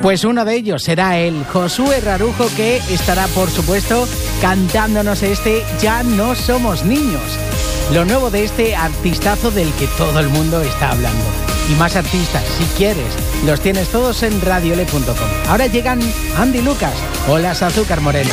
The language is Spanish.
Pues uno de ellos será el Josué Rarujo, que estará, por supuesto, cantándonos este Ya no somos niños. Lo nuevo de este artistazo del que todo el mundo está hablando. Y más artistas, si quieres, los tienes todos en radiole.com. Ahora llegan Andy Lucas. Hola, Azúcar Moreno.